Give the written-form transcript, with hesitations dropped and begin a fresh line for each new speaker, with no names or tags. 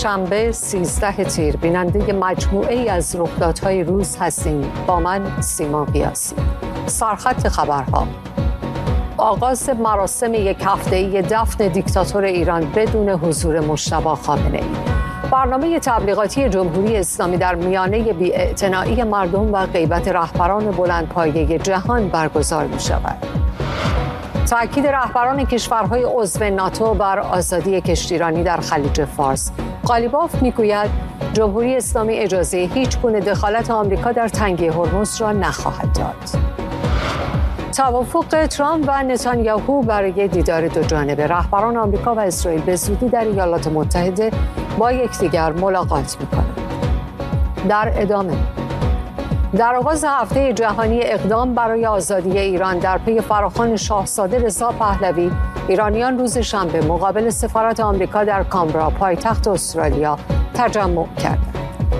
شنبه 13 تیر بیننده مجموعه ای از رخدادهای روز هستیم. با من سیما قیاسی. سرخط خبرها: آغاز مراسم یک هفته‌ای دفن دیکتاتور ایران بدون حضور مجتبی خامنه‌ای. برنامه تبلیغاتی جمهوری اسلامی در میانه بی‌اعتنایی مردم و غیبت رهبران بلندپایه جهان برگزار می‌شود. تأکید رهبران کشورهای عضو ناتو بر آزادی کشتیرانی در خلیج فارس. قالیباف میگوید جمهوری اسلامی اجازه هیچ گونه دخالت آمریکا در تنگه هرمز را نخواهد داد. توافق ترامپ و نتانیاهو برای دیدار دو جانبه. رهبران آمریکا و اسرائیل به زودی در ایالات متحده با یکدیگر ملاقات می‌کنند. در ادامه، در آغاز هفته جهانی اقدام برای آزادی ایران در پی فراخوان شاهزاده رضا پهلوی، ایرانیان روز شنبه مقابل سفارت آمریکا در کامبرا پایتخت استرالیا تجمع کردند.